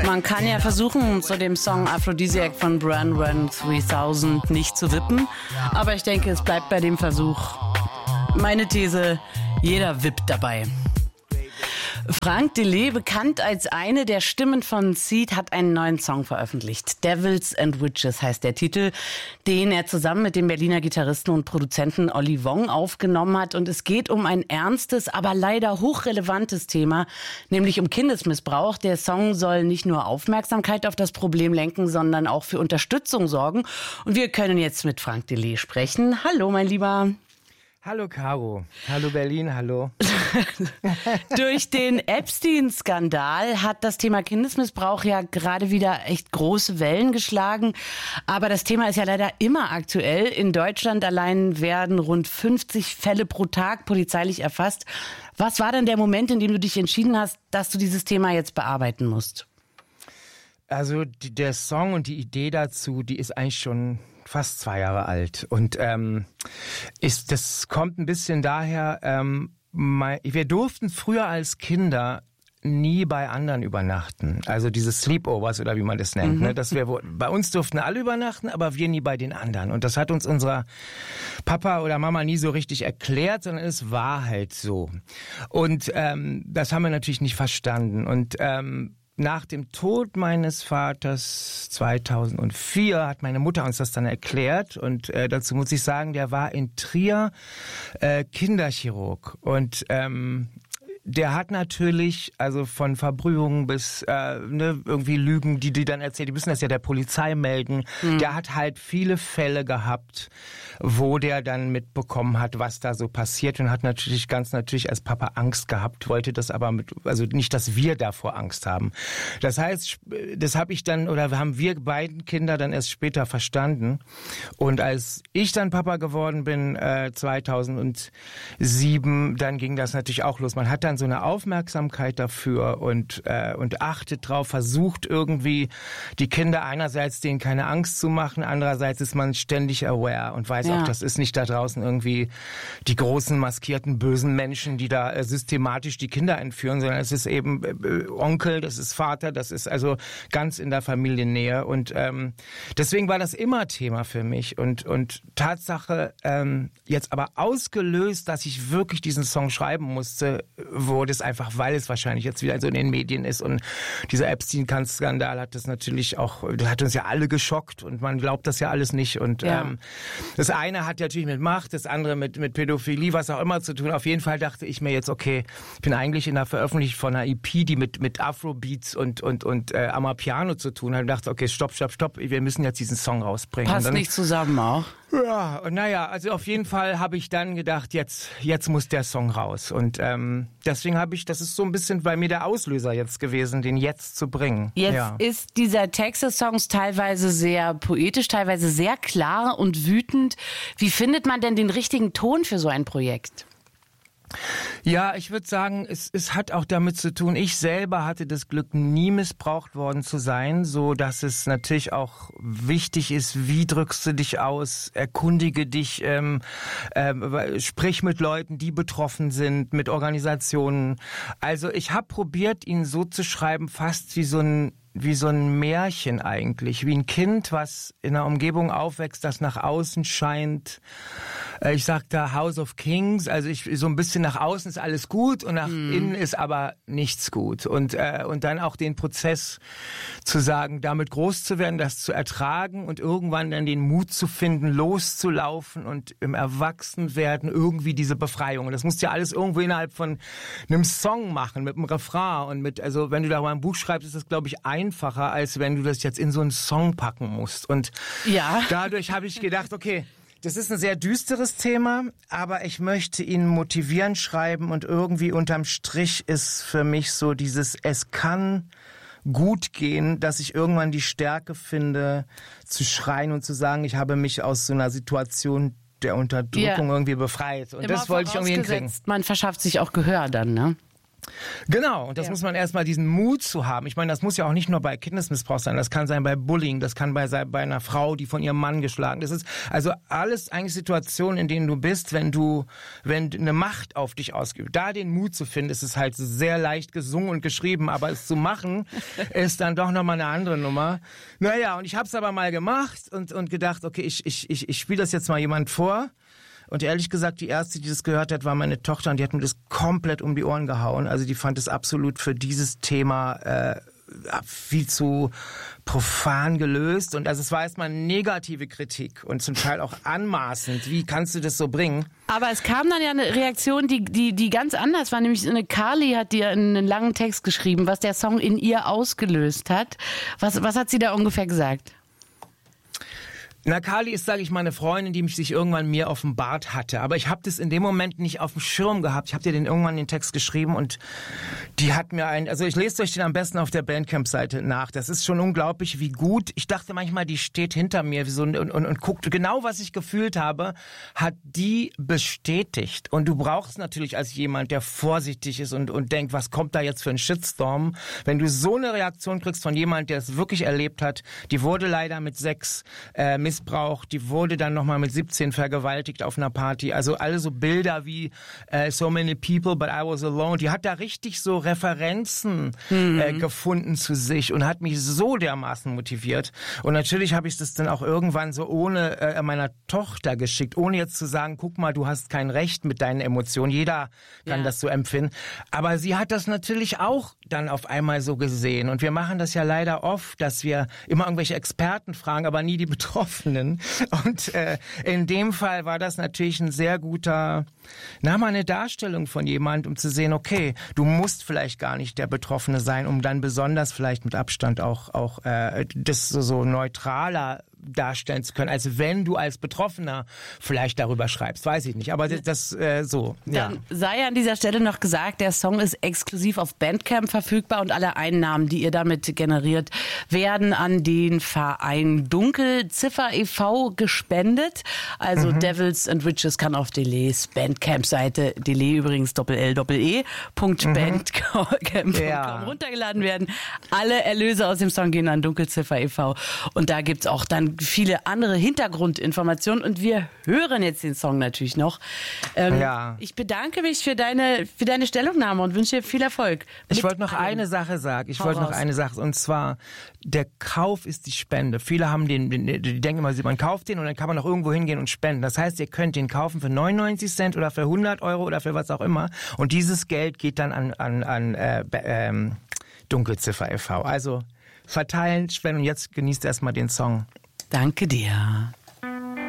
Man kann ja versuchen, zu dem Song Aphrodisiac von Brand 3000 nicht zu wippen, aber ich denke, es bleibt bei dem Versuch. Meine These, jeder wippt dabei. Frank Delay, bekannt als eine der Stimmen von Seed, hat einen neuen Song veröffentlicht. Devils and Witches heißt der Titel, den er zusammen mit dem Berliner Gitarristen und Produzenten Olli Wong aufgenommen hat. Und es geht um ein ernstes, aber leider hochrelevantes Thema, nämlich um Kindesmissbrauch. Der Song soll nicht nur Aufmerksamkeit auf das Problem lenken, sondern auch für Unterstützung sorgen. Und wir können jetzt mit Frank Delay sprechen. Hallo, mein Lieber. Hallo Caro, hallo Berlin, hallo. Durch den Epstein-Skandal hat das Thema Kindesmissbrauch ja gerade wieder echt große Wellen geschlagen. Aber das Thema ist ja leider immer aktuell. In Deutschland allein werden rund 50 Fälle pro Tag polizeilich erfasst. Was war denn der Moment, in dem du dich entschieden hast, dass du dieses Thema jetzt bearbeiten musst? Also der Song und die Idee dazu, die ist eigentlich schon fast 2 Jahre alt. Und das kommt ein bisschen daher, wir durften früher als Kinder nie bei anderen übernachten. Also diese Sleepovers oder wie man das nennt. Ne? Bei uns durften alle übernachten, aber wir nie bei den anderen. Und das hat uns unser Papa oder Mama nie so richtig erklärt, sondern es war halt so. Und das haben wir natürlich nicht verstanden. Und nach dem Tod meines Vaters 2004 hat meine Mutter uns das dann erklärt und dazu muss ich sagen, der war in Trier Kinderchirurg und der hat natürlich, also von Verbrühungen bis irgendwie Lügen, die dann erzählt, die müssen das ja der Polizei melden. Der hat halt viele Fälle gehabt, wo der dann mitbekommen hat, was da so passiert und hat natürlich ganz natürlich als Papa Angst gehabt, wollte das aber also nicht, dass wir davor Angst haben. Das heißt, das haben wir beiden Kinder dann erst später verstanden. Und als ich dann Papa geworden bin, 2007, dann ging das natürlich auch los. Man hat dann so eine Aufmerksamkeit dafür und achtet drauf, versucht irgendwie die Kinder einerseits denen keine Angst zu machen, andererseits ist man ständig aware und weiß auch, das ist nicht da draußen irgendwie die großen maskierten bösen Menschen, die da systematisch die Kinder entführen, sondern es ist eben Onkel, das ist Vater, das ist also ganz in der Familiennähe und deswegen war das immer Thema für mich und Tatsache jetzt aber ausgelöst, dass ich wirklich diesen Song schreiben musste, wurde es einfach, weil es wahrscheinlich jetzt wieder so in den Medien ist und dieser Epstein-Skandal hat das natürlich auch, das hat uns ja alle geschockt und man glaubt das ja alles nicht und das eine hat natürlich mit Macht, das andere mit Pädophilie, was auch immer zu tun. Auf jeden Fall dachte ich mir jetzt, okay, ich bin eigentlich in der Veröffentlichung von einer EP, die mit Afrobeats und Amapiano zu tun hat und dachte, okay, stopp, wir müssen jetzt diesen Song rausbringen. Passt nicht zusammen auch? Ja, naja, also auf jeden Fall habe ich dann gedacht, jetzt muss der Song raus. Und deswegen das ist so ein bisschen bei mir der Auslöser jetzt gewesen, den jetzt zu bringen. Jetzt ist dieser Text des Songs teilweise sehr poetisch, teilweise sehr klar und wütend. Wie findet man denn den richtigen Ton für so ein Projekt? Ja, ich würde sagen, es hat auch damit zu tun, ich selber hatte das Glück, nie missbraucht worden zu sein, so dass es natürlich auch wichtig ist, wie drückst du dich aus, erkundige dich, sprich mit Leuten, die betroffen sind, mit Organisationen. Also ich habe probiert, ihn so zu schreiben, fast wie so ein Märchen eigentlich, wie ein Kind, was in einer Umgebung aufwächst, das nach außen scheint. Ich sag da House of Kings, also so ein bisschen nach außen ist alles gut und nach innen ist aber nichts gut. Und dann auch den Prozess zu sagen, damit groß zu werden, das zu ertragen und irgendwann dann den Mut zu finden, loszulaufen und im Erwachsenwerden irgendwie diese Befreiung. Und das musst du ja alles irgendwo innerhalb von einem Song machen, mit einem Refrain und also wenn du da mal ein Buch schreibst, ist das, glaube ich, einfacher, als wenn du das jetzt in so einen Song packen musst. Und dadurch habe ich gedacht, okay, das ist ein sehr düsteres Thema, aber ich möchte ihn motivierend schreiben und irgendwie unterm Strich ist für mich so dieses, es kann gut gehen, dass ich irgendwann die Stärke finde, zu schreien und zu sagen, ich habe mich aus so einer Situation der Unterdrückung irgendwie befreit. Und immer das wollte ich irgendwie hinkriegen. Man verschafft sich auch Gehör dann, ne? Genau, und das muss man erstmal diesen Mut zu haben. Ich meine, das muss ja auch nicht nur bei Kindesmissbrauch sein, das kann sein bei Bullying, das kann bei einer Frau, die von ihrem Mann geschlagen. Das ist also alles eigentlich Situationen, in denen du bist, wenn eine Macht auf dich ausgeübt. Da den Mut zu finden, ist es halt sehr leicht gesungen und geschrieben, aber es zu machen, ist dann doch nochmal eine andere Nummer. Naja, und ich habe es aber mal gemacht und gedacht, okay, ich spiele das jetzt mal jemand vor. Und ehrlich gesagt, die erste, die das gehört hat, war meine Tochter und die hat mir das komplett um die Ohren gehauen. Also die fand es absolut für dieses Thema viel zu profan gelöst. Und also es war erstmal negative Kritik und zum Teil auch anmaßend. Wie kannst du das so bringen? Aber es kam dann ja eine Reaktion, die ganz anders war. Nämlich eine Carly hat dir einen langen Text geschrieben, was der Song in ihr ausgelöst hat. Was hat sie da ungefähr gesagt? Na, Carly ist, sage ich mal, eine Freundin, die mich sich irgendwann mir offenbart hatte. Aber ich habe das in dem Moment nicht auf dem Schirm gehabt. Ich habe dir irgendwann den Text geschrieben und die hat mir also ich lese euch den am besten auf der Bandcamp-Seite nach. Das ist schon unglaublich, wie gut. Ich dachte manchmal, die steht hinter mir und guckt genau, was ich gefühlt habe, hat die bestätigt. Und du brauchst natürlich als jemand, der vorsichtig ist und denkt, was kommt da jetzt für ein Shitstorm, wenn du so eine Reaktion kriegst von jemand, der es wirklich erlebt hat. Die wurde leider mit 6 missbraucht, die wurde dann nochmal mit 17 vergewaltigt auf einer Party. Also alle so Bilder wie so many people, but I was alone. Die hat da richtig so Referenzen gefunden zu sich und hat mich so dermaßen motiviert. Und natürlich habe ich das dann auch irgendwann so ohne meiner Tochter geschickt, ohne jetzt zu sagen, guck mal, du hast kein Recht mit deinen Emotionen. Jeder kann das so empfinden. Aber sie hat das natürlich auch dann auf einmal so gesehen. Und wir machen das ja leider oft, dass wir immer irgendwelche Experten fragen, aber nie die Betroffenen. Und in dem Fall war das natürlich ein sehr guter, mal eine Darstellung von jemand, um zu sehen, okay, du musst vielleicht gar nicht der Betroffene sein, um dann besonders vielleicht mit Abstand auch das so neutraler darstellen zu können, als wenn du als Betroffener vielleicht darüber schreibst. Weiß ich nicht, aber das so. Ja. Dann sei an dieser Stelle noch gesagt, der Song ist exklusiv auf Bandcamp verfügbar und alle Einnahmen, die ihr damit generiert, werden an den Verein Dunkelziffer e.V. gespendet. Also Devils and Witches kann auf Delets Bandcamp-Seite, Delet übrigens .bandcamp.com runtergeladen werden. Alle Erlöse aus dem Song gehen an Dunkelziffer e.V. Und da gibt's auch dann viele andere Hintergrundinformationen und wir hören jetzt den Song natürlich noch. Ich bedanke mich für deine Stellungnahme und wünsche dir viel Erfolg. Ich wollte noch eine Sache sagen. Und zwar, der Kauf ist die Spende. Viele haben die denken immer, man kauft den und dann kann man noch irgendwo hingehen und spenden. Das heißt, ihr könnt den kaufen für 99 Cent oder für 100 Euro oder für was auch immer und dieses Geld geht dann an Dunkelziffer e.V. Also verteilen, spenden und jetzt genießt erstmal den Song. Danke dir.